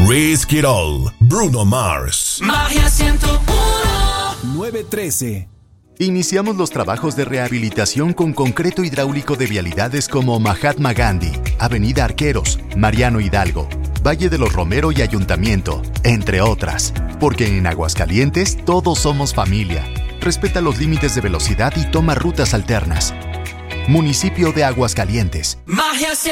Risk It All, Bruno Mars. Magia 101. 913. Iniciamos los trabajos de rehabilitación con concreto hidráulico de vialidades como Mahatma Gandhi, Avenida Arqueros, Mariano Hidalgo, Valle de los Romero y Ayuntamiento, entre otras. Porque en Aguascalientes todos somos familia. Respeta los límites de velocidad y toma rutas alternas. Municipio de Aguascalientes. Magia